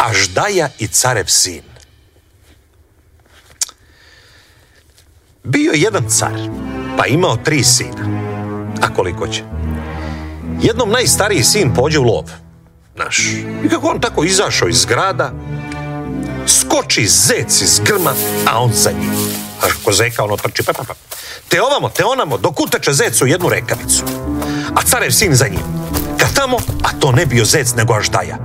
Aždaja i carev sin. Bio je jedan car, pa imao 3 sina. A koliko će? Jednom najstariji sin pođe u lov. Znaš, i kako on tako izašao iz grada, skoči zec iz grma, a on za njim. A kako zeka, ono trči, pa. Te ovamo, te onamo, dok uteče zec u jednu rekavicu. A carev sin za njim. Kad tamo, a to ne bio zec, nego Aždaja.